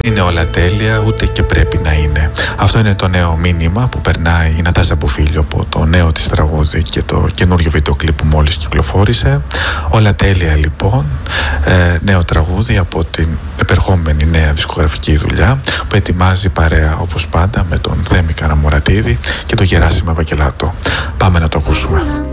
είναι όλα τέλεια, ούτε και πρέπει να είναι. Αυτό είναι το νέο μήνυμα που περνάει η Νατάσα Μπουφίλιο από το νέο της τραγούδι και το καινούριο βίντεο κλιπ που μόλις κυκλοφόρησε. Όλα τέλεια λοιπόν, νέο τραγούδι από την επερχόμενη νέα δισκογραφική δουλειά που ετοιμάζει παρέα όπως πάντα με τον Θέμη Καραμουρατίδη και τον Γεράσιμο Ευαγγελάτο. Πάμε να το ακούσουμε.